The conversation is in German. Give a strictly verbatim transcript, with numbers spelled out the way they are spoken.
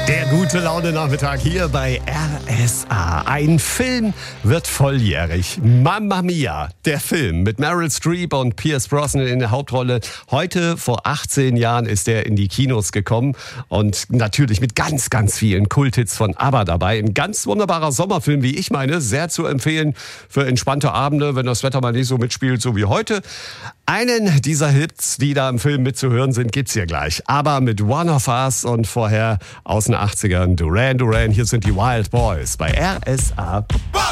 Der gute Laune-Nachmittag hier bei R S A. Ein Film wird volljährig. Mamma Mia, der Film mit Meryl Streep und Pierce Brosnan in der Hauptrolle. Heute vor achtzehn Jahren ist er in die Kinos gekommen und natürlich mit ganz, ganz vielen Kulthits von ABBA dabei. Ein ganz wunderbarer Sommerfilm, wie ich meine, sehr zu empfehlen für entspannte Abende, wenn das Wetter mal nicht so mitspielt, so wie heute. Einen dieser Hits, die da im Film mitzuhören sind, gibt's hier gleich. Aber mit One of Us und vorher aus den achtzigern Duran Duran. Hier sind die Wild Boys bei R S A.